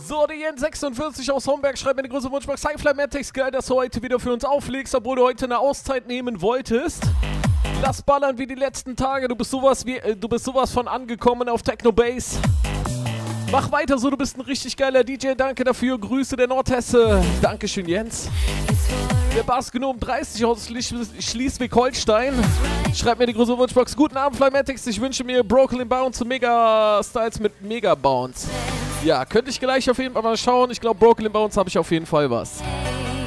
So, die Jens 46 aus Homberg schreibt mir eine große Wunschbox. Hi Flamatics, geil, dass du heute wieder für uns auflegst, obwohl du heute eine Auszeit nehmen wolltest. Lass ballern wie die letzten Tage, du bist sowas von angekommen auf Techno Bass. Mach weiter so, du bist ein richtig geiler DJ, danke dafür, Grüße der Nordhesse. Dankeschön, Jens. Der Bassgenom 30 aus Schleswig-Holstein schreibt mir die große Wunschbox. Guten Abend, Flymatics, ich wünsche mir Brooklyn Bounce und Mega Styles mit Mega Bounce. Ja, könnte ich gleich auf jeden Fall mal schauen. Ich glaube, Brooklyn Bounce habe ich auf jeden Fall was.